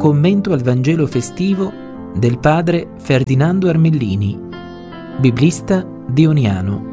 commento al Vangelo festivo del padre Ferdinando Armellini, biblista dioniano.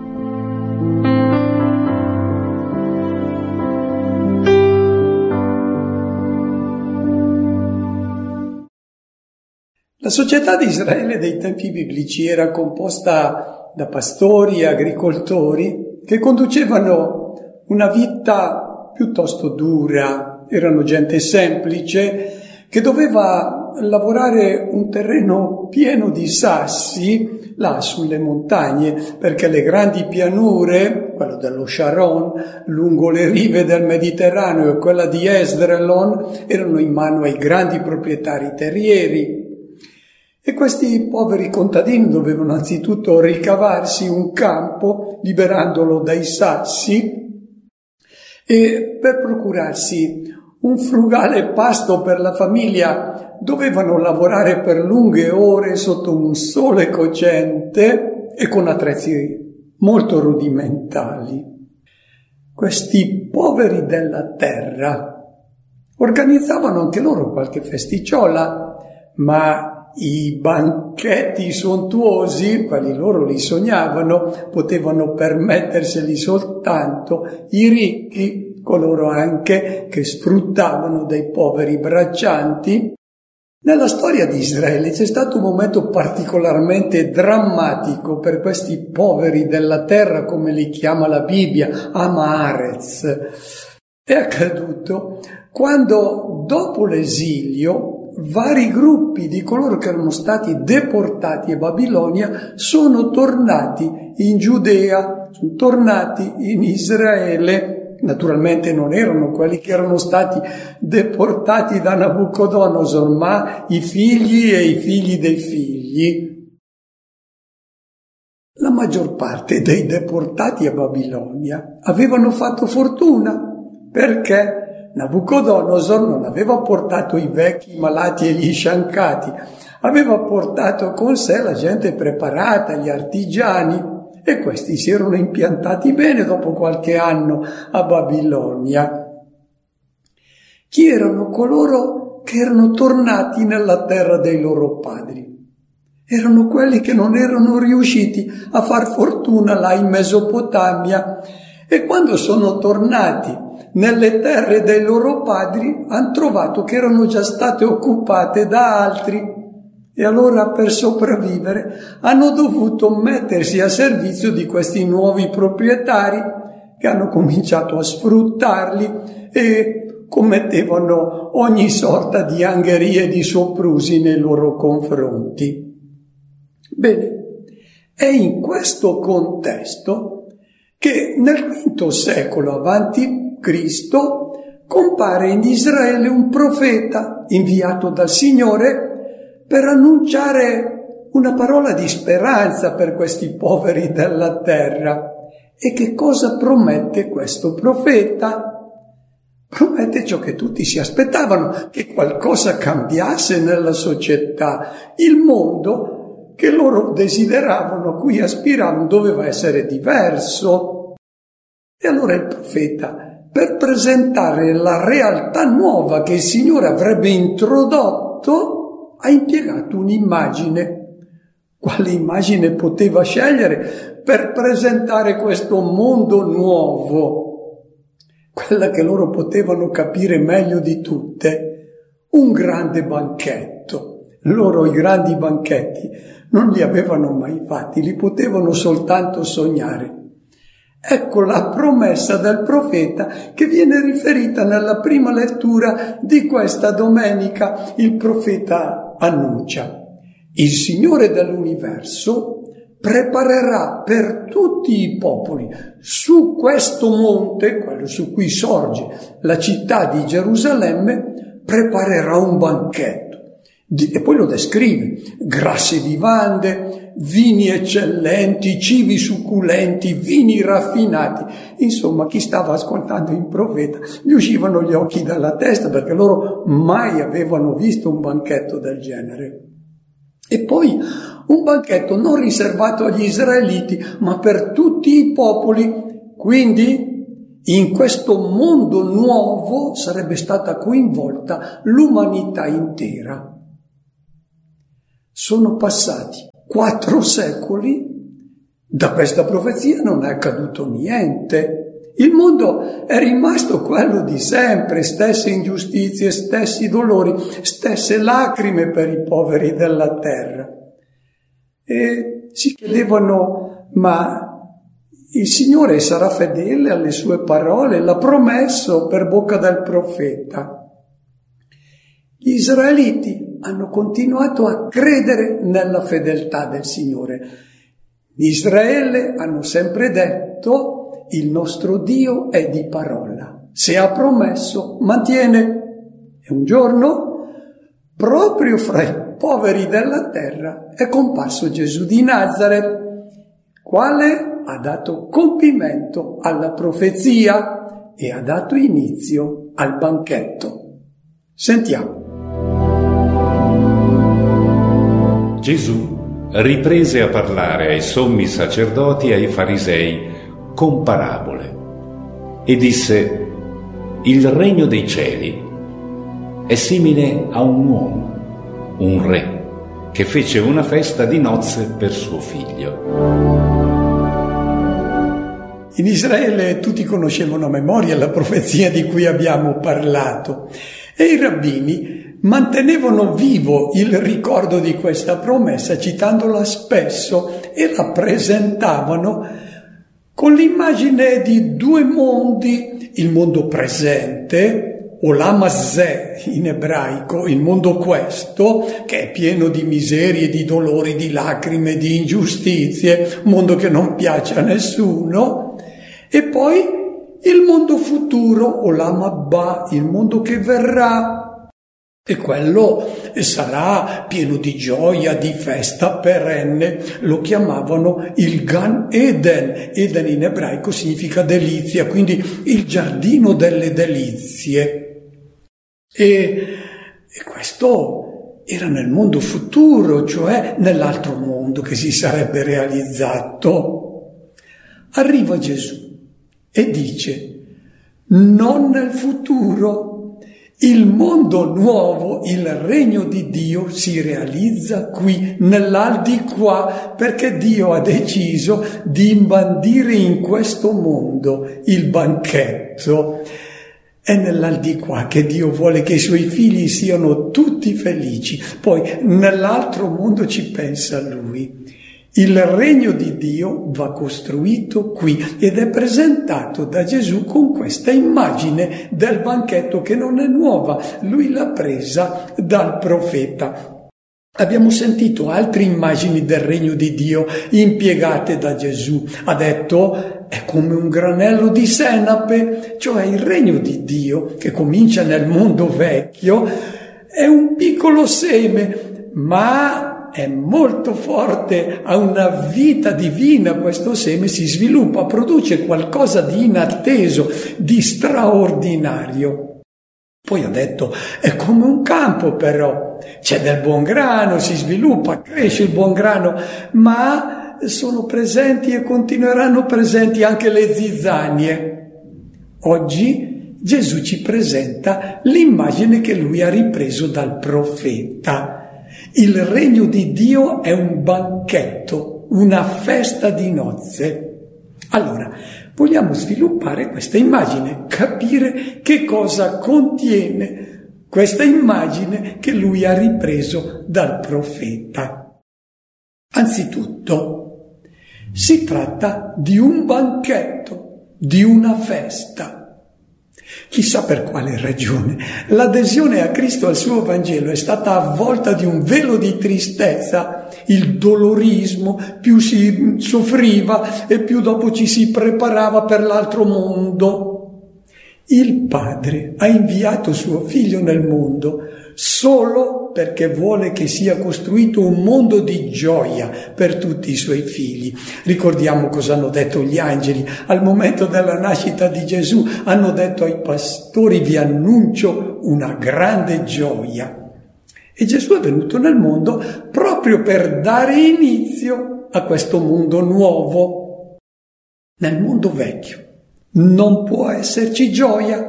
La società di Israele dei tempi biblici era composta da pastori e agricoltori che conducevano una vita piuttosto dura. Erano gente semplice che doveva lavorare un terreno pieno di sassi là sulle montagne, perché le grandi pianure, quello dello Sharon, lungo le rive del Mediterraneo e quella di Esdraelon, erano in mano ai grandi proprietari terrieri. E questi poveri contadini dovevano anzitutto ricavarsi un campo, liberandolo dai sassi, e per procurarsi un frugale pasto per la famiglia dovevano lavorare per lunghe ore sotto un sole cocente e con attrezzi molto rudimentali. Questi poveri della terra organizzavano anche loro qualche festicciola, ma i banchetti sontuosi, quali loro li sognavano, potevano permetterseli soltanto i ricchi, coloro anche che sfruttavano dei poveri braccianti. Nella storia di Israele c'è stato un momento particolarmente drammatico per questi poveri della terra, come li chiama la Bibbia, Am Haaretz. È accaduto quando, dopo l'esilio, vari gruppi di coloro che erano stati deportati a Babilonia sono tornati in Giudea, sono tornati in Israele. Naturalmente non erano quelli che erano stati deportati da Nabucodonosor, ma i figli e i figli dei figli. La maggior parte dei deportati a Babilonia avevano fatto fortuna, perché Nabucodonosor non aveva portato i vecchi, i malati e gli sciancati, aveva portato con sé la gente preparata, gli artigiani, e questi si erano impiantati bene dopo qualche anno a Babilonia. Chi erano coloro che erano tornati nella terra dei loro padri? Erano quelli che non erano riusciti a far fortuna là in Mesopotamia, e quando sono tornati nelle terre dei loro padri hanno trovato che erano già state occupate da altri, e allora per sopravvivere hanno dovuto mettersi a servizio di questi nuovi proprietari che hanno cominciato a sfruttarli e commettevano ogni sorta di angherie e di soprusi nei loro confronti. Bene, è in questo contesto che nel V secolo avanti Cristo compare in Israele un profeta inviato dal Signore per annunciare una parola di speranza per questi poveri della terra. E che cosa promette questo profeta? Promette ciò che tutti si aspettavano, che qualcosa cambiasse nella società. Il mondo che loro desideravano, a cui aspiravano, doveva essere diverso. E allora il profeta, per presentare la realtà nuova che il Signore avrebbe introdotto, ha impiegato un'immagine. Quale immagine poteva scegliere per presentare questo mondo nuovo? Quella che loro potevano capire meglio di tutte, un grande banchetto. Loro i grandi banchetti non li avevano mai fatti, li potevano soltanto sognare. Ecco la promessa del profeta che viene riferita nella prima lettura di questa domenica. Il profeta annuncia: il Signore dell'universo preparerà per tutti i popoli su questo monte, quello su cui sorge la città di Gerusalemme, preparerà un banchetto. E poi lo descrive: grasse vivande, vini eccellenti, cibi succulenti, vini raffinati. Insomma, chi stava ascoltando il profeta gli uscivano gli occhi dalla testa, perché loro mai avevano visto un banchetto del genere. E poi un banchetto non riservato agli israeliti, ma per tutti i popoli. Quindi In questo mondo nuovo sarebbe stata coinvolta l'umanità intera. Sono passati 4 secoli, da questa profezia non è accaduto niente. Il mondo è rimasto quello di sempre, stesse ingiustizie, stessi dolori, stesse lacrime per i poveri della terra. E si chiedevano, ma il Signore sarà fedele alle sue parole? L'ha promesso per bocca del profeta. Gli israeliti hanno continuato a credere nella fedeltà del Signore. Gli Israele hanno sempre detto: il nostro Dio è di parola. Se ha promesso, mantiene. E un giorno, proprio fra i poveri della terra, è comparso Gesù di Nazaret, quale ha dato compimento alla profezia e ha dato inizio al banchetto. Sentiamo. Gesù riprese a parlare ai sommi sacerdoti e ai farisei con parabole e disse: il regno dei cieli è simile a un uomo, un re, che fece una festa di nozze per suo figlio. In Israele tutti conoscevano a memoria la profezia di cui abbiamo parlato e i rabbini mantenevano vivo il ricordo di questa promessa citandola spesso e la presentavano con l'immagine di 2 mondi: il mondo presente, Olam Hazeh in ebraico, il mondo questo, che è pieno di miserie, di dolori, di lacrime, di ingiustizie, un mondo che non piace a nessuno, e poi il mondo futuro, Olam Abba, il mondo che verrà, e quello sarà pieno di gioia, di festa perenne. Lo chiamavano il Gan Eden. Eden in ebraico significa delizia, quindi il giardino delle delizie. E questo era nel mondo futuro, cioè nell'altro mondo che si sarebbe realizzato. Arriva Gesù e dice: non nel futuro. Il mondo nuovo, il regno di Dio si realizza qui, nell'aldilà, perché Dio ha deciso di imbandire in questo mondo il banchetto. È nell'aldilà che Dio vuole che i suoi figli siano tutti felici, poi nell'altro mondo ci pensa Lui. Il regno di Dio va costruito qui ed è presentato da Gesù con questa immagine del banchetto che non è nuova, lui l'ha presa dal profeta. Abbiamo sentito altre immagini del regno di Dio impiegate da Gesù. Ha detto: è come un granello di senape, cioè il regno di Dio che comincia nel mondo vecchio, è un piccolo seme, ma è molto forte, ha una vita divina, questo seme si sviluppa, produce qualcosa di inatteso, di straordinario. Poi ha detto: è come un campo però, c'è del buon grano, si sviluppa, cresce il buon grano, ma sono presenti e continueranno presenti anche le zizzanie. Oggi Gesù ci presenta l'immagine che lui ha ripreso dal profeta. Il regno di Dio è un banchetto, una festa di nozze. Allora, vogliamo sviluppare questa immagine, capire che cosa contiene questa immagine che lui ha ripreso dal profeta. Anzitutto, si tratta di un banchetto, di una festa. Chissà per quale ragione l'adesione a Cristo al suo Vangelo è stata avvolta di un velo di tristezza, il dolorismo, più si soffriva e più dopo ci si preparava per l'altro mondo. Il Padre ha inviato suo Figlio nel mondo solo perché vuole che sia costruito un mondo di gioia per tutti i suoi figli. Ricordiamo cosa hanno detto gli angeli al momento della nascita di Gesù. Hanno detto ai pastori: vi annuncio una grande gioia. E Gesù è venuto nel mondo proprio per dare inizio a questo mondo nuovo. Nel mondo vecchio non può esserci gioia.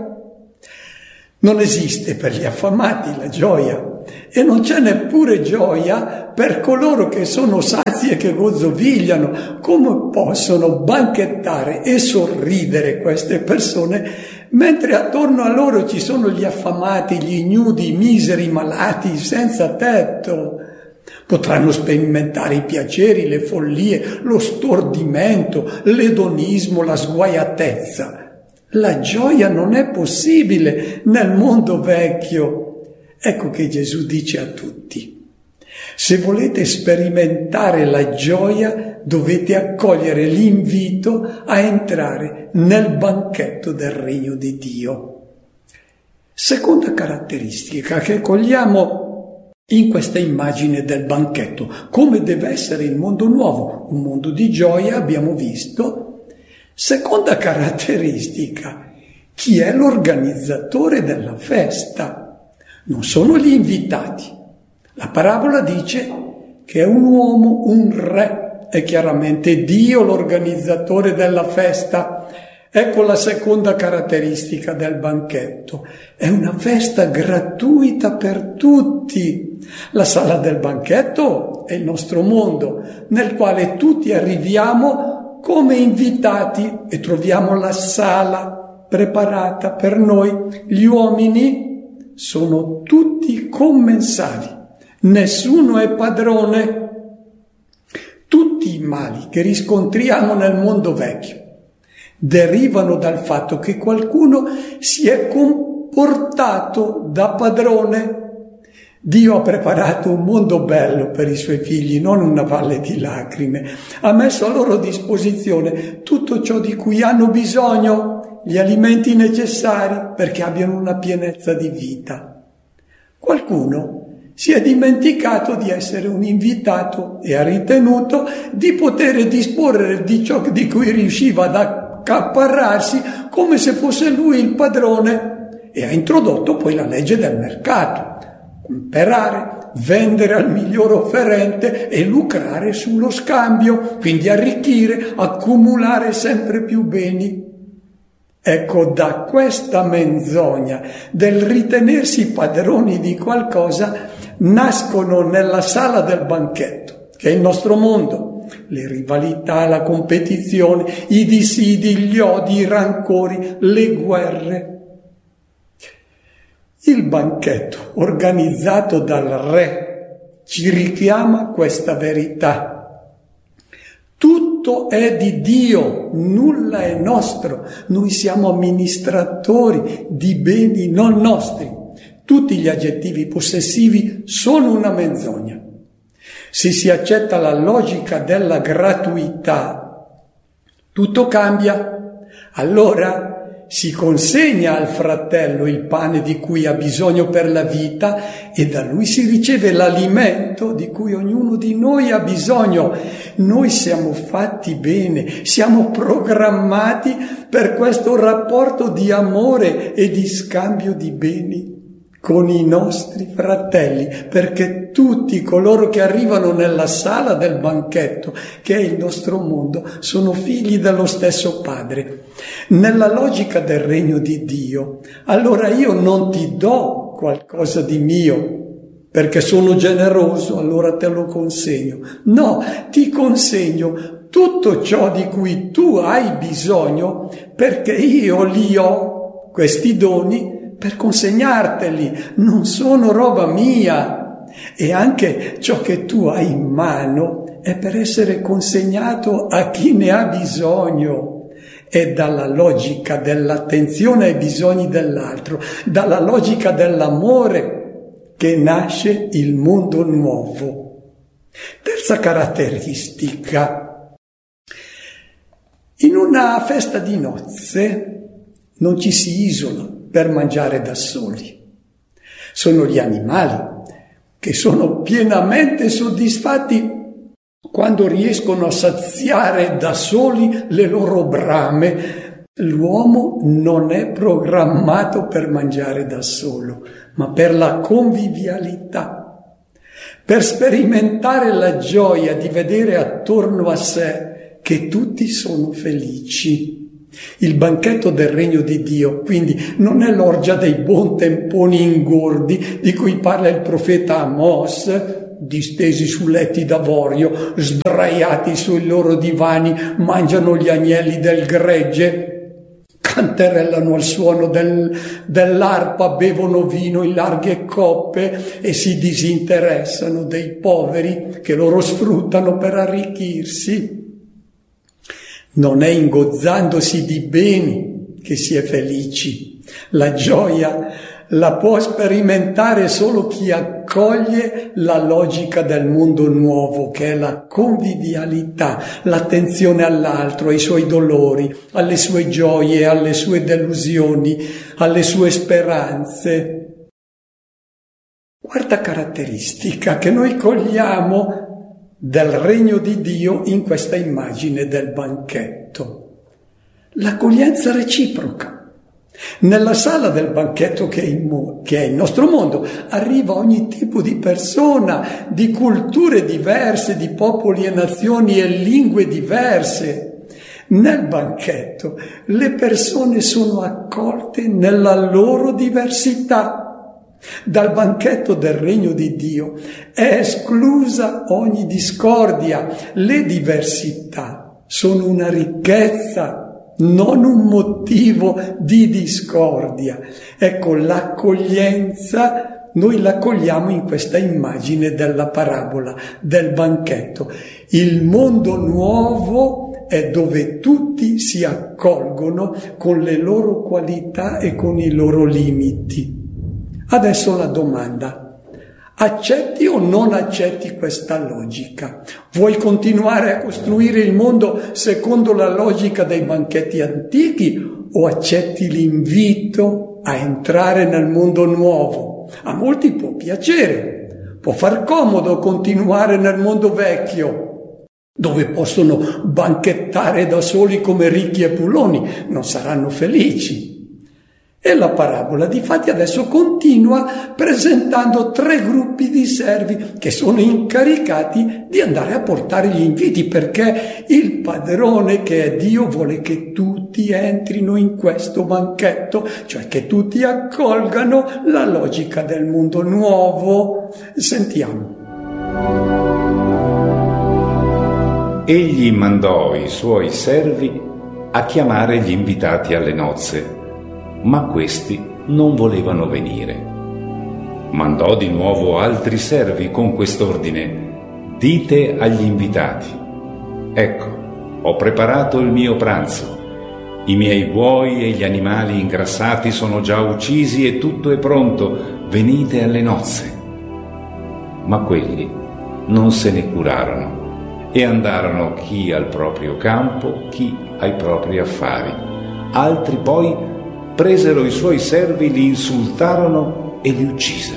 Non esiste per gli affamati la gioia e non c'è neppure gioia per coloro che sono sazi e che gozzovigliano. Come possono banchettare e sorridere queste persone mentre attorno a loro ci sono gli affamati, gli ignudi, i miseri, i malati, senza tetto? Potranno sperimentare i piaceri, le follie, lo stordimento, l'edonismo, la sguaiatezza. La gioia non è possibile nel mondo vecchio. Ecco che Gesù dice a tutti: se volete sperimentare la gioia, dovete accogliere l'invito a entrare nel banchetto del regno di Dio. Seconda caratteristica che cogliamo in questa immagine del banchetto: come deve essere il mondo nuovo, un mondo di gioia, abbiamo visto. Seconda caratteristica: chi è l'organizzatore della festa? Non sono gli invitati. La parabola dice che è un uomo, un re, è chiaramente Dio l'organizzatore della festa. Ecco la seconda caratteristica del banchetto: è una festa gratuita per tutti. La sala del banchetto è il nostro mondo, nel quale tutti arriviamo come invitati e troviamo la sala preparata per noi. Gli uomini sono tutti commensali, nessuno è padrone. Tutti i mali che riscontriamo nel mondo vecchio derivano dal fatto che qualcuno si è comportato da padrone. Dio ha preparato un mondo bello per i suoi figli, non una valle di lacrime. Ha messo a loro disposizione tutto ciò di cui hanno bisogno, gli alimenti necessari perché abbiano una pienezza di vita. Qualcuno si è dimenticato di essere un invitato e ha ritenuto di poter disporre di ciò di cui riusciva ad accaparrarsi come se fosse lui il padrone, e ha introdotto poi la legge del mercato: comprare, vendere al miglior offerente e lucrare sullo scambio, quindi arricchire, accumulare sempre più beni. Ecco, da questa menzogna del ritenersi padroni di qualcosa nascono nella sala del banchetto, che è il nostro mondo, le rivalità, la competizione, i dissidi, gli odi, i rancori, le guerre. Il banchetto organizzato dal re ci richiama questa verità: tutto è di Dio, nulla è nostro, noi siamo amministratori di beni non nostri. Tutti gli aggettivi possessivi sono una menzogna. Se si accetta la logica della gratuità, tutto cambia. Allora si consegna al fratello il pane di cui ha bisogno per la vita e da lui si riceve l'alimento di cui ognuno di noi ha bisogno. Noi siamo fatti bene, siamo programmati per questo rapporto di amore e di scambio di beni con i nostri fratelli, perché tutti coloro che arrivano nella sala del banchetto, che è il nostro mondo, sono figli dello stesso Padre. Nella logica del regno di Dio, allora io non ti do qualcosa di mio, perché sono generoso, allora te lo consegno. No, ti consegno tutto ciò di cui tu hai bisogno, perché io li ho, questi doni, per consegnarteli, non sono roba mia. E anche ciò che tu hai in mano è per essere consegnato a chi ne ha bisogno. È dalla logica dell'attenzione ai bisogni dell'altro, dalla logica dell'amore che nasce il mondo nuovo. Terza caratteristica: in una festa di nozze non ci si isola per mangiare da soli. Sono gli animali che sono pienamente soddisfatti quando riescono a saziare da soli le loro brame. L'uomo non è programmato per mangiare da solo, ma per la convivialità, per sperimentare la gioia di vedere attorno a sé che tutti sono felici. Il banchetto del regno di Dio, quindi, non è l'orgia dei buontemponi ingordi di cui parla il profeta Amos, distesi su letti d'avorio, sdraiati sui loro divani, mangiano gli agnelli del gregge, canterellano al suono dell'arpa, bevono vino in larghe coppe e si disinteressano dei poveri che loro sfruttano per arricchirsi. Non è ingozzandosi di beni che si è felici. La gioia la può sperimentare solo chi accoglie la logica del mondo nuovo, che è la convivialità, l'attenzione all'altro, ai suoi dolori, alle sue gioie, alle sue delusioni, alle sue speranze. Quarta caratteristica che noi cogliamo del regno di Dio in questa immagine del banchetto: l'accoglienza reciproca. Nella sala del banchetto che è il nostro mondo arriva ogni tipo di persona, di culture diverse, di popoli e nazioni e lingue diverse. Nel banchetto le persone sono accolte nella loro diversità. Dal banchetto del regno di Dio è esclusa ogni discordia. Le diversità sono una ricchezza, non un motivo di discordia. Ecco, l'accoglienza noi la cogliamo in questa immagine della parabola del banchetto. Il mondo nuovo è dove tutti si accolgono con le loro qualità e con i loro limiti. Adesso la domanda: accetti o non accetti questa logica? Vuoi continuare a costruire il mondo secondo la logica dei banchetti antichi o accetti l'invito a entrare nel mondo nuovo? A molti può piacere, può far comodo continuare nel mondo vecchio, dove possono banchettare da soli come ricchi e puloni, non saranno felici. E la parabola difatti adesso continua presentando 3 gruppi di servi che sono incaricati di andare a portare gli inviti, perché il padrone, che è Dio, vuole che tutti entrino in questo banchetto, cioè che tutti accolgano la logica del mondo nuovo. Sentiamo. Egli mandò i suoi servi a chiamare gli invitati alle nozze, ma questi non volevano venire. Mandò di nuovo altri servi con quest'ordine: dite agli invitati: ecco, ho preparato il mio pranzo, i miei buoi e gli animali ingrassati sono già uccisi e tutto è pronto, venite alle nozze. Ma quelli non se ne curarono e andarono chi al proprio campo, chi ai propri affari. Altri poi presero i suoi servi, li insultarono e li uccisero.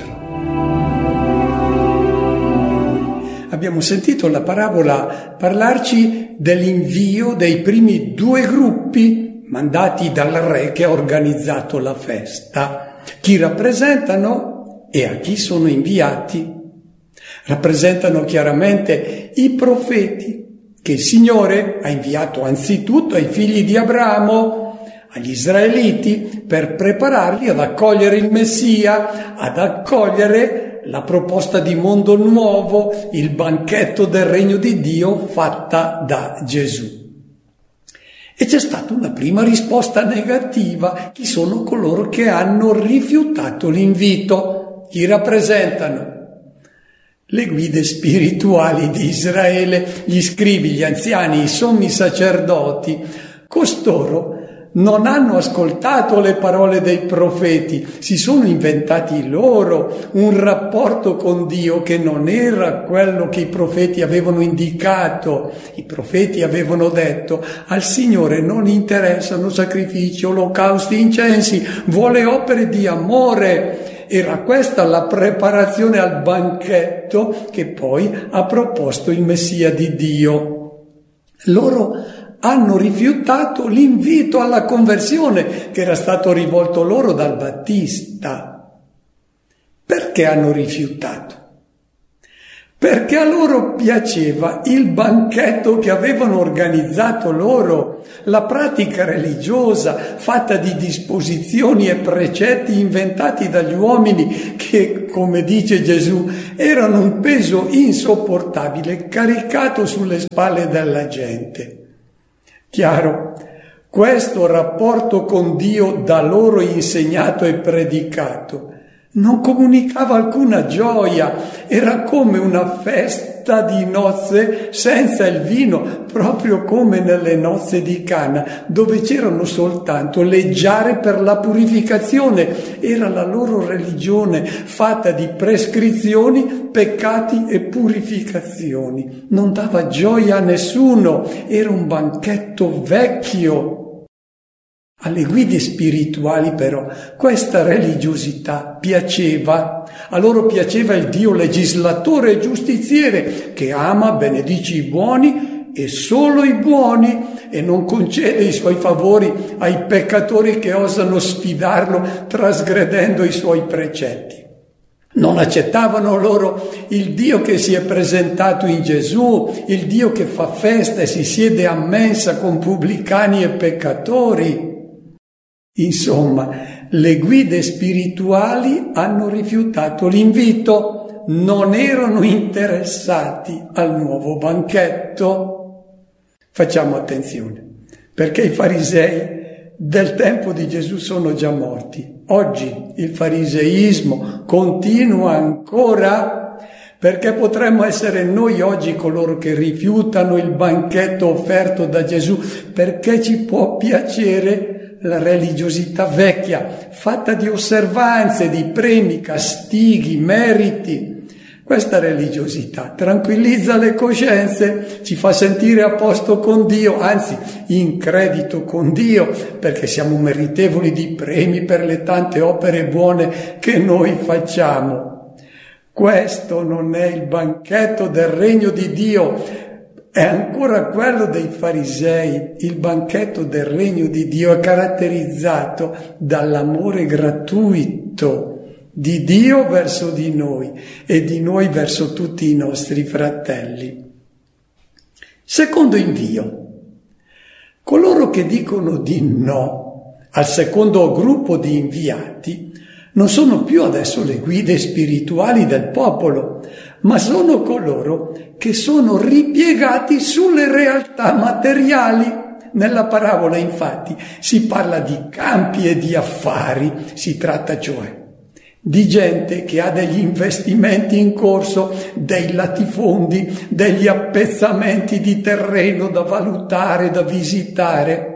Abbiamo sentito la parabola parlarci dell'invio dei primi 2 gruppi mandati dal re che ha organizzato la festa. Chi rappresentano e a chi sono inviati? Rappresentano chiaramente i profeti che il Signore ha inviato anzitutto ai figli di Abramo, agli israeliti, per prepararli ad accogliere il Messia, ad accogliere la proposta di mondo nuovo, il banchetto del regno di Dio fatta da Gesù. E c'è stata una prima risposta negativa. Chi sono coloro che hanno rifiutato l'invito? Chi rappresentano? Le guide spirituali di Israele, gli scribi, gli anziani, i sommi sacerdoti. Costoro non hanno ascoltato le parole dei profeti, si sono inventati loro un rapporto con Dio che non era quello che i profeti avevano indicato. I profeti avevano detto: al Signore non interessano sacrifici, olocausti, incensi, vuole opere di amore. Era questa la preparazione al banchetto che poi ha proposto il Messia di Dio. Loro hanno rifiutato l'invito alla conversione che era stato rivolto loro dal Battista. Perché hanno rifiutato? perché a loro piaceva il banchetto che avevano organizzato loro, la pratica religiosa fatta di disposizioni e precetti inventati dagli uomini che, come dice Gesù, erano un peso insopportabile caricato sulle spalle della gente. Chiaro, questo rapporto con Dio da loro insegnato e predicato non comunicava alcuna gioia, era come una festa di nozze senza il vino, proprio come nelle nozze di Cana, dove c'erano soltanto le giare per la purificazione. Era la loro religione fatta di prescrizioni, peccati e purificazioni. Non dava gioia a nessuno, era un banchetto vecchio. Alle guide spirituali però questa religiosità piaceva, a loro piaceva il Dio legislatore e giustiziere che ama, benedice i buoni e solo i buoni e non concede i suoi favori ai peccatori che osano sfidarlo trasgredendo i suoi precetti. Non accettavano loro il Dio che si è presentato in Gesù, il Dio che fa festa e si siede a mensa con pubblicani e peccatori. Insomma, le guide spirituali hanno rifiutato l'invito, non erano interessati al nuovo banchetto. Facciamo attenzione, perché i farisei del tempo di Gesù sono già morti. Oggi il fariseismo continua ancora, perché potremmo essere noi oggi coloro che rifiutano il banchetto offerto da Gesù, perché ci può piacere la religiosità vecchia, fatta di osservanze, di premi, castighi, meriti. Questa religiosità tranquillizza le coscienze, ci fa sentire a posto con Dio, anzi in credito con Dio, perché siamo meritevoli di premi per le tante opere buone che noi facciamo. Questo non è il banchetto del regno di Dio, è ancora quello dei farisei. Il banchetto del regno di Dio è caratterizzato dall'amore gratuito di Dio verso di noi e di noi verso tutti i nostri fratelli. Secondo invio. Coloro che dicono di no al secondo gruppo di inviati non sono più adesso le guide spirituali del popolo, ma sono coloro che sono ripiegati sulle realtà materiali. Nella parabola, infatti, si parla di campi e di affari, si tratta cioè di gente che ha degli investimenti in corso, dei latifondi, degli appezzamenti di terreno da valutare, da visitare.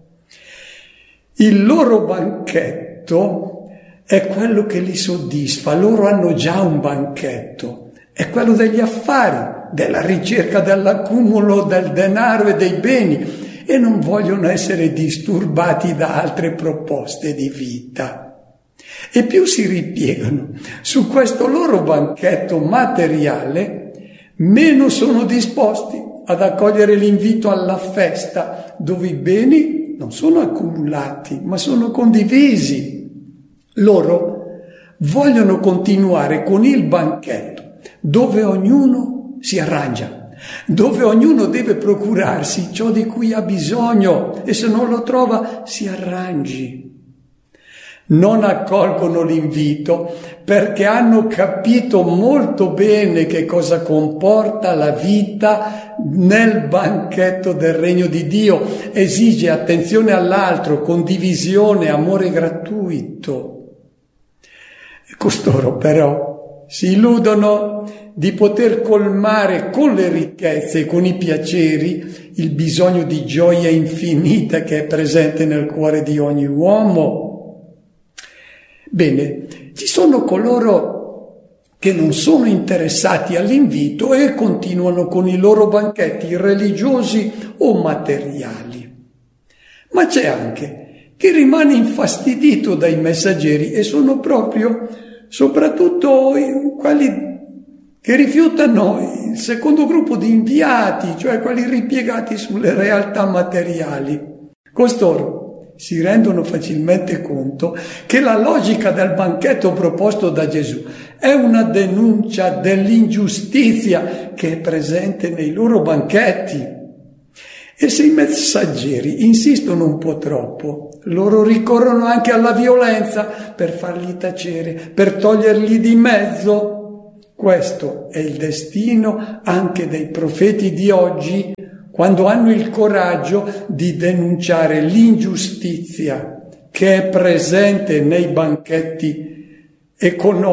Il loro banchetto è quello che li soddisfa, loro hanno già un banchetto, è quello degli affari, della ricerca dell'accumulo del denaro e dei beni, e non vogliono essere disturbati da altre proposte di vita. E più si ripiegano su questo loro banchetto materiale, meno sono disposti ad accogliere l'invito alla festa, dove i beni non sono accumulati, ma sono condivisi. Loro vogliono continuare con il banchetto, dove ognuno si arrangia, dove ognuno deve procurarsi ciò di cui ha bisogno e se non lo trova si arrangi. Non accolgono l'invito perché hanno capito molto bene che cosa comporta la vita nel banchetto del regno di Dio. Esige attenzione all'altro, condivisione, amore gratuito. Costoro però si illudono di poter colmare con le ricchezze e con i piaceri il bisogno di gioia infinita che è presente nel cuore di ogni uomo. Bene, ci sono coloro che non sono interessati all'invito e continuano con i loro banchetti religiosi o materiali. Ma c'è anche chi rimane infastidito dai messaggeri e sono proprio, soprattutto quelli che rifiutano il secondo gruppo di inviati, cioè quelli ripiegati sulle realtà materiali. Costoro si rendono facilmente conto che la logica del banchetto proposto da Gesù è una denuncia dell'ingiustizia che è presente nei loro banchetti. E se i messaggeri insistono un po' troppo, loro ricorrono anche alla violenza per farli tacere, per toglierli di mezzo. Questo è il destino anche dei profeti di oggi, quando hanno il coraggio di denunciare l'ingiustizia che è presente nei banchetti economici